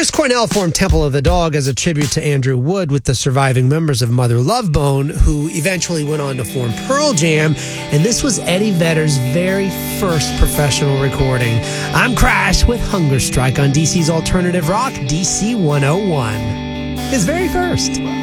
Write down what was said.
Chris Cornell formed Temple of the Dog as a tribute to Andrew Wood with the surviving members of Mother Love Bone, who eventually went on to form Pearl Jam. And this was Eddie Vedder's very first professional recording. I'm Crash with Hunger Strike on DC's Alternative Rock, DC 101. His very first.